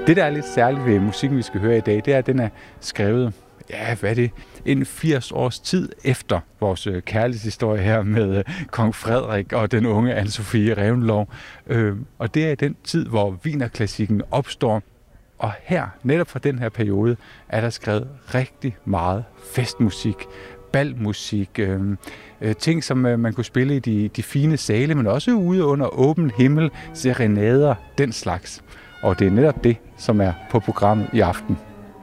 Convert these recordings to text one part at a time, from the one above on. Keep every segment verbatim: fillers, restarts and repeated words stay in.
Det, der er lidt særligt ved musikken, vi skal høre i dag, det er, at den er skrevet, ja, hvad er det, en firs års tid efter vores kærlighedshistorie her med kong Frederik og den unge Anne-Sophie Reventlow. Og det er den tid, hvor wienerklassikken opstår. Og her, netop fra den her periode, er der skrevet rigtig meget festmusik, balmusik, øh, øh, ting, som øh, man kunne spille i de, de fine sale, men også ude under åben himmel, serenader, den slags. Og det er netop det, som er på programmet i aften.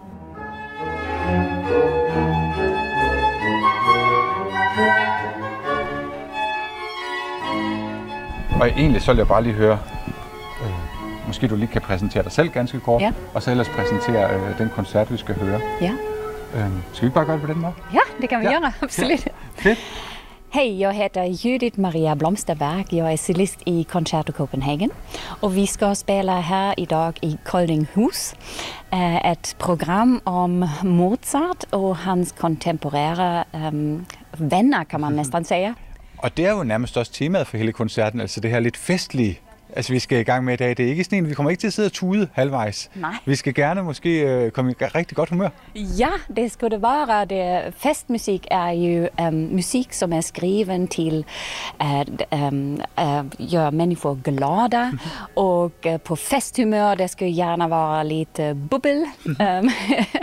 Og egentlig så vil jeg bare lige høre, øh, måske du lige kan præsentere dig selv ganske kort, ja. Og så ellers præsentere øh, den koncert, vi skal høre. Ja. Øh, skal vi ikke bare gøre det på den måde? Ja, det kan vi ja. göra, absolut. Ja. Fedt. Hej, jag heter Judith Maria Blomsterberg. Jag är cellist i Concerto Copenhagen. Och vi ska spela här idag i Koldinghus. Ett program om Mozart och hans kontemporära um, vänner, kan man nästan säga. Og det er jo nærmest også temaet for hele koncerten, altså det her lidt festlige, altså vi skal i gang med i dag. Det er ikke sådan en, vi kommer ikke til at sidde og tude halvvejs. Nej. Vi skal gerne måske øh, komme i rigtig godt humør. Ja, det skulle det vara. Det, festmusik är ju um, musik som är skriven till att um, uh, göra människor glada. Mm-hmm. Och uh, på festhumör, det skulle gärna vara lite bubbel. Mm-hmm. Um.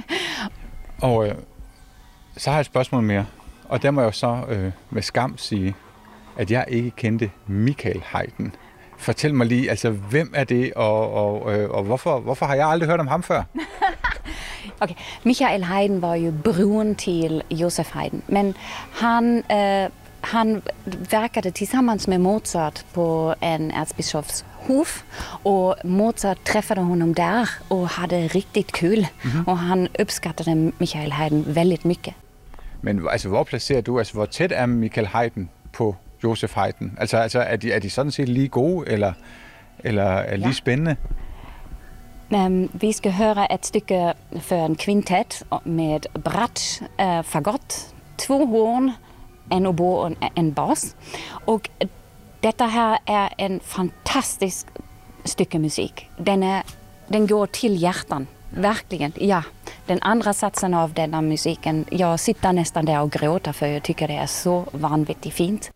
Og øh, så har jeg et spørgsmål mere. Og der må jeg jo så øh, med skam sige, at jeg ikke kendte Michael Haydn. Fortæl mig lige, altså hvem er det, og, og, øh, og hvorfor, hvorfor har jeg aldrig hørt om ham før? Okay. Michael Haydn var ju bror till Joseph Haydn, men han, eh, han verkade tillsammans med Mozart på en erzbischofs hof, och Mozart träffade honom där och hade riktigt kul. Mm-hmm. Och han uppskattade Michael Haydn väldigt mycket. Men altså, hvor placerer du, altså hvor tæt er Michael Haydn på Joseph Haydn? Altså, altså er, de, er de sådan set lige gode, eller, eller er lige ja. spændende? Um, vi ska höra ett stycke för en kvintett med bratt, uh, fagott, två horn, en oboe och en bas. Och detta här är en fantastisk stycke musik. Den, är, den går till hjärtan, verkligen, ja. Den andra satsen av denna musiken, jag sitter nästan där och gråter för jag tycker det är så vanvittigt fint.